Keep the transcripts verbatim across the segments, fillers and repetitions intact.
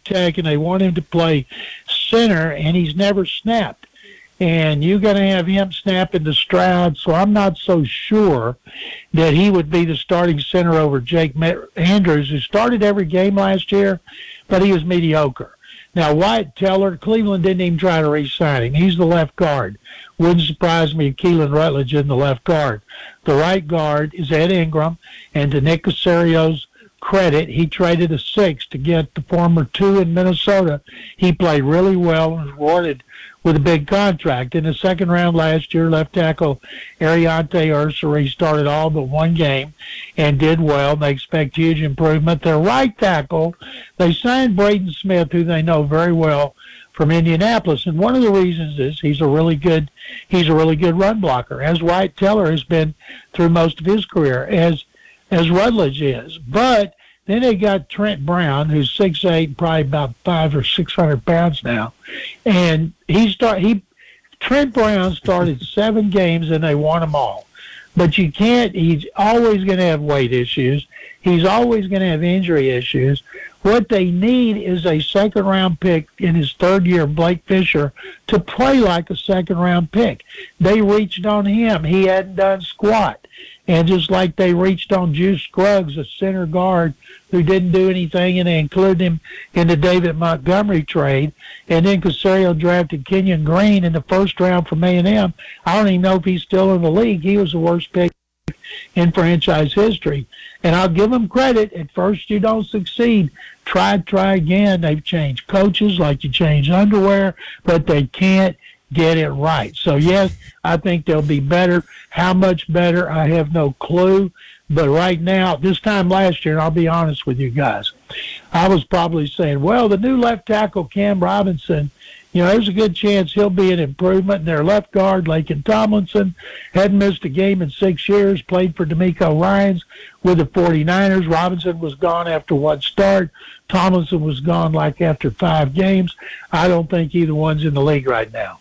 Tech, and they want him to play center, and he's never snapped. And you're going to have him snapping to Stroud, so I'm not so sure that he would be the starting center over Jake Andrews, who started every game last year, but he was mediocre. Now, Wyatt Teller, Cleveland didn't even try to re-sign him. He's the left guard. Wouldn't surprise me if Keelan Rutledge in the left guard. The right guard is Ed Ingram, and to Nick Casario's credit, he traded a six to get the former two in Minnesota. He played really well and was rewarded with a big contract. In the second round last year, left tackle Ariante Ursary started all but one game and did well. They expect huge improvement. Their right tackle, they signed Braden Smith, who they know very well from Indianapolis, and one of the reasons is he's a really good he's a really good run blocker, as Wyatt Teller has been through most of his career, as as Rutledge is. But then they got Trent Brown, who's six eight, probably about five or six hundred pounds now, and he start he Trent Brown started seven games and they won them all. But you can't. He's always going to have weight issues. He's always going to have injury issues. What they need is a second-round pick in his third year, Blake Fisher, to play like a second-round pick. They reached on him. He hadn't done squat. And just like they reached on Juice Scruggs, a center guard who didn't do anything, and they included him in the David Montgomery trade. And then Casario drafted Kenyon Green in the first round from A and M. I don't even know if he's still in the league. He was the worst pick in franchise history. And I'll give them credit. At first you don't succeed. Try, try again. They've changed coaches like you change underwear, but they can't get it right. So, yes, I think they'll be better. How much better, I have no clue. But right now, this time last year, and I'll be honest with you guys, I was probably saying, well, the new left tackle, Cam Robinson, you know, there's a good chance he'll be an improvement. And their left guard, Laken Tomlinson, hadn't missed a game in six years, played for D'Amico Ryans with the forty-niners. Robinson was gone after one start. Tomlinson was gone like after five games. I don't think either one's in the league right now.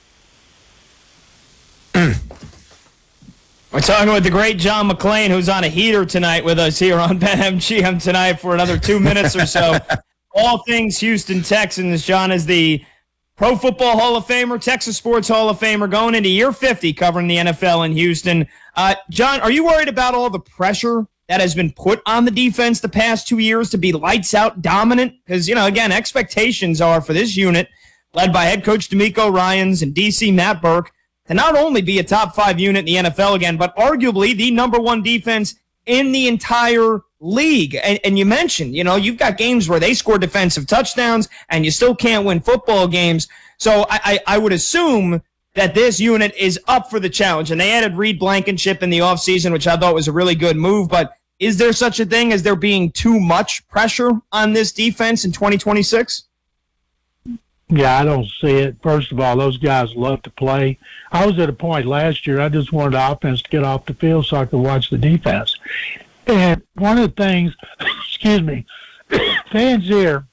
We're talking with the great John McClain, who's on a heater tonight with us here on BetMGM tonight for another two minutes or so. All things Houston Texans. John is the Pro Football Hall of Famer, Texas Sports Hall of Famer, going into year fifty covering the N F L in Houston. Uh, John, are you worried about all the pressure that has been put on the defense the past two years to be lights out dominant? Because, you know, again, expectations are for this unit, led by head coach D'Amico Ryans and D C Matt Burke, to not only be a top five unit in the N F L again, but arguably the number one defense in the entire league. And, and you mentioned, you know, you've got games where they score defensive touchdowns and you still can't win football games. So I, I, I would assume that this unit is up for the challenge. And they added Reed Blankenship in the offseason, which I thought was a really good move. But is there such a thing as there being too much pressure on this defense in twenty twenty-six? Yeah, I don't see it. First of all, those guys love to play. I was at a point last year, I just wanted the offense to get off the field so I could watch the defense. And one of the things, excuse me, fans here,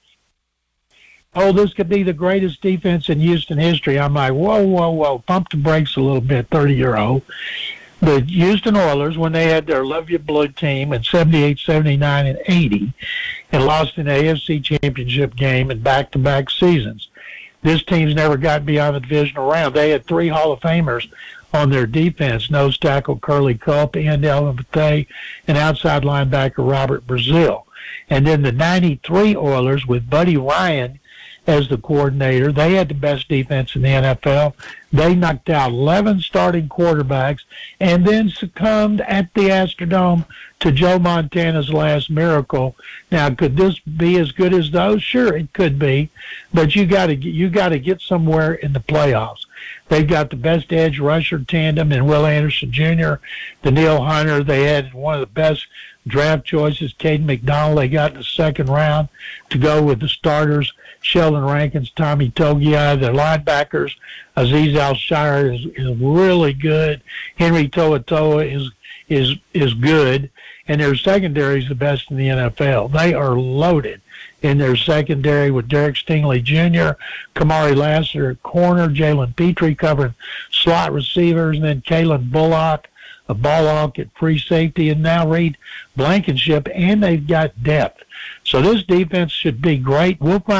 oh, this could be the greatest defense in Houston history. I'm like, whoa, whoa, whoa, pump the brakes a little bit, thirty-year-old. The Houston Oilers, when they had their Love Your Blue team in seventy-eight, seventy-nine, and eighty, and lost an A F C championship game in back-to-back seasons. This team's never got beyond the divisional round. They had three Hall of Famers on their defense, nose tackle Curly Culp, end Elvin Pathé, and outside linebacker Robert Brazile. And then the ninety-three Oilers with Buddy Ryan as the coordinator, they had the best defense in the N F L. They knocked out eleven starting quarterbacks and then succumbed at the Astrodome to Joe Montana's last miracle. Now, could this be as good as those? Sure, it could be, but you got to you got to get somewhere in the playoffs. They've got the best edge rusher tandem in Will Anderson Junior, Danielle Hunter. They had one of the best draft choices, Caden McDonald. They got in the second round to go with the starters, Sheldon Rankins, Tommy Togiai. Their linebackers, Aziz Al-Shire is, is really good. Henry To'oto'o is is is good. And their secondary is the best in the N F L. They are loaded in their secondary with Derek Stingley Junior, Kamari Lassiter at corner, Jalen Petrie covering slot receivers, and then Kalen Bullock, a ball hawk at free safety, and now Reed Blankenship, and they've got depth. So this defense should be great. We'll find